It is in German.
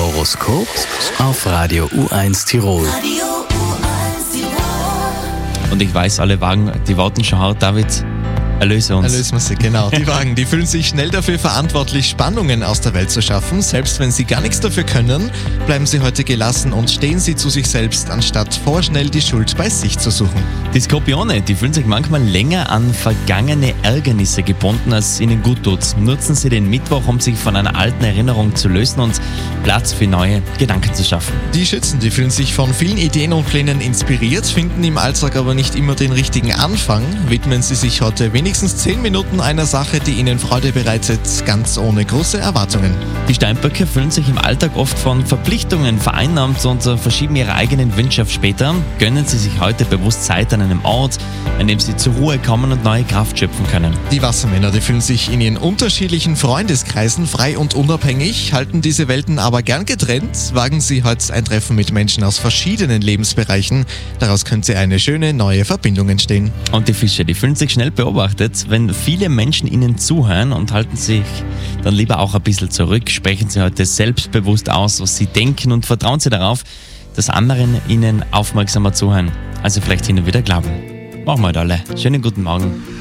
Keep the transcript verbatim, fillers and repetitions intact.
Horoskop auf Radio U eins Tirol. Radio U eins Tirol. Und ich weiß, alle Wagen, die warten schon hart, David. Erlöse uns. Erlösen wir sie, genau. Die Wagen, die fühlen sich schnell dafür verantwortlich, Spannungen aus der Welt zu schaffen. Selbst wenn sie gar nichts dafür können, bleiben sie heute gelassen und stehen sie zu sich selbst, anstatt vorschnell die Schuld bei sich zu suchen. Die Skorpione, die fühlen sich manchmal länger an vergangene Ärgernisse gebunden, als es ihnen gut tut. Nutzen sie den Mittwoch, um sich von einer alten Erinnerung zu lösen und Platz für neue Gedanken zu schaffen. Die Schützen, die fühlen sich von vielen Ideen und Plänen inspiriert, finden im Alltag aber nicht immer den richtigen Anfang. Widmen sie sich heute wenigstens zehn Minuten einer Sache, die ihnen Freude bereitet, ganz ohne große Erwartungen. Die Steinböcke fühlen sich im Alltag oft von Verpflichtungen vereinnahmt und verschieben ihre eigenen Wünsche auf später. Gönnen sie sich heute bewusst Zeit an einem Ort, an dem sie zur Ruhe kommen und neue Kraft schöpfen können. Die Wassermänner, die fühlen sich in ihren unterschiedlichen Freundeskreisen frei und unabhängig, halten diese Welten aber gern getrennt, wagen sie heute ein Treffen mit Menschen aus verschiedenen Lebensbereichen. Daraus könnte eine schöne neue Verbindung entstehen. Und die Fische, die fühlen sich schnell beobachtet, wenn viele Menschen ihnen zuhören und halten sich dann lieber auch ein bisschen zurück. Sprechen sie heute selbstbewusst aus, was sie denken und vertrauen sie darauf, dass anderen ihnen aufmerksamer zuhören, als sie vielleicht hin und wieder glauben. Machen wir halt alle. Schönen guten Morgen.